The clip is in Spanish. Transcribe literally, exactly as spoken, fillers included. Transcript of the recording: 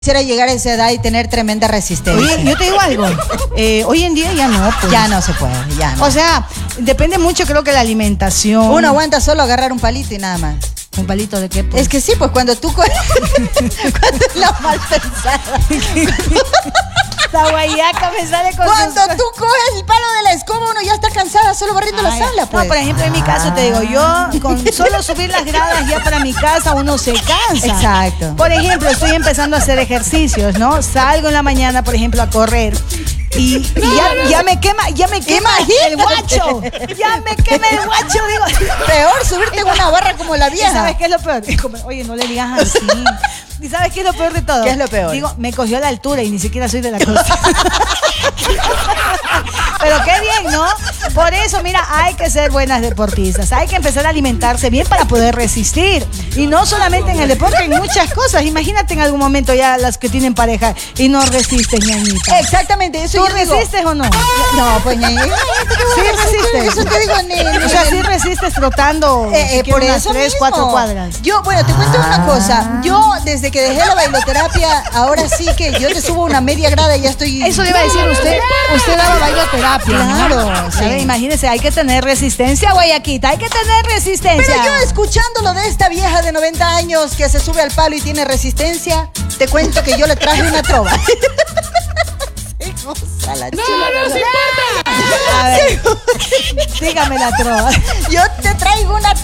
Quisiera llegar a esa edad y tener tremenda resistencia. Oye, yo te digo algo. Eh, hoy en día ya no, pues. Ya no se puede, ya no. O sea, depende mucho, creo que la alimentación. Uno aguanta solo agarrar un palito y nada más. ¿Un palito de qué? Pues? Es que sí, pues cuando tú coges. Cuando es la mal pensada. Esta guayaca me sale con Cuando sus... tú coges el palo de la escoba, uno ya está cansada solo barriendo Ay, la sala, pues. No, por ejemplo, en mi caso te digo, yo con solo subir las gradas ya para mi casa uno se cansa. Exacto. Por ejemplo, estoy empezando a hacer ejercicios, ¿no? Salgo en la mañana, por ejemplo, a correr. Y, y ya, ya me quema, ya me quema el guacho. Ya me quema el guacho, digo. Peor subirte en una barra como la ¿Y vieja. sabes qué es lo peor? Es como, oye, no le digas así. ¿Y sabes qué es lo peor de todo? ¿Qué es lo peor? Digo, me cogió la altura y ni siquiera soy de la costa. Pero qué bien, ¿no? Por eso, mira, hay que ser buenas deportistas. Hay que empezar a alimentarse bien para poder resistir. Y no solamente en el deporte, en muchas cosas. Imagínate en algún momento ya las que tienen pareja y no resisten, ñañita. Exactamente, eso ¿Tú yo digo. resistes o no? No, pues ñañita. Sí resistes. Eso te digo, ni, ni- O sea, sí resistes trotando Eh, eh, por unas eso tres, mismo. cuatro cuadras. Yo, bueno, te cuento una cosa. Yo, desde que dejé la bailoterapia, ahora sí que yo te subo una media grada y ya estoy... Eso le iba a decir usted. Usted daba bailoterapia, ¿no? Claro, Sí. sí. Imagínese, hay que tener resistencia, Guayaquita. Hay que tener resistencia. Pero yo escuchándolo de esta vieja de noventa años que se sube al palo y tiene resistencia, te cuento que yo le traje una trova. Se goza la chula, ¿verdad? A ver, dígame la trova. Yo te traigo una